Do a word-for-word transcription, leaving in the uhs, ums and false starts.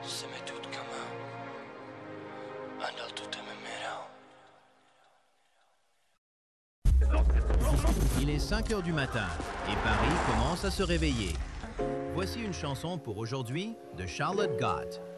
Som ett utkomma. Andal tuta med mera. Il est cinq heures du matin et Paris commence à se réveiller. Voici une chanson pour aujourd'hui de Charlotte Gott.